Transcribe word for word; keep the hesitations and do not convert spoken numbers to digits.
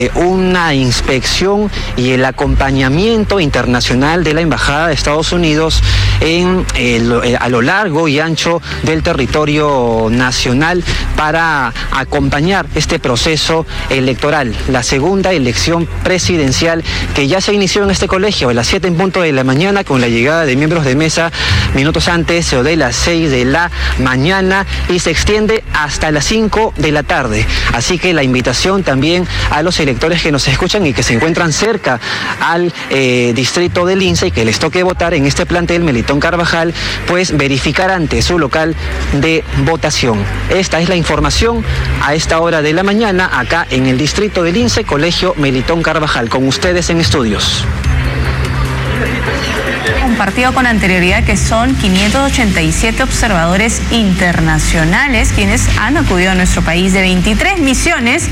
Una inspección y el acompañamiento internacional de la Embajada de Estados Unidos en, eh, a lo largo y ancho del territorio nacional para acompañar este proceso electoral, la segunda elección presidencial que ya se inició en este colegio a las siete en punto de la mañana con la llegada de miembros de mesa minutos antes o de las seis de la mañana y se extiende hasta las cinco de la tarde. Así que la invitación también a los electores que nos escuchan y que se encuentran cerca al eh, distrito del Lince y que les toque votar en este plantel Melitón Carvajal, pues verificar ante su local de votación. Esta es la información a esta hora de la mañana acá en el distrito del Lince, Colegio Melitón Carvajal. Con ustedes en estudios. Compartido con anterioridad que son quinientos ochenta y siete observadores internacionales quienes han acudido a nuestro país de veintitrés misiones